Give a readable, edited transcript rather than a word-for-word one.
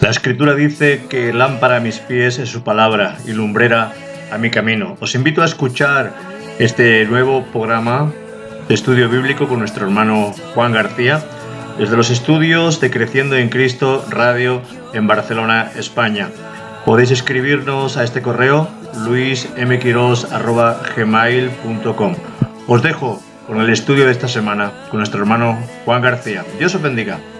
La Escritura dice que lámpara a mis pies es su palabra y lumbrera a mi camino. Os invito a escuchar este nuevo programa de estudio bíblico con nuestro hermano Juan García desde los estudios de Creciendo en Cristo Radio en Barcelona, España. Podéis escribirnos a este correo luismquiros@gmail.com. Os dejo con el estudio de esta semana con nuestro hermano Juan García. Dios os bendiga.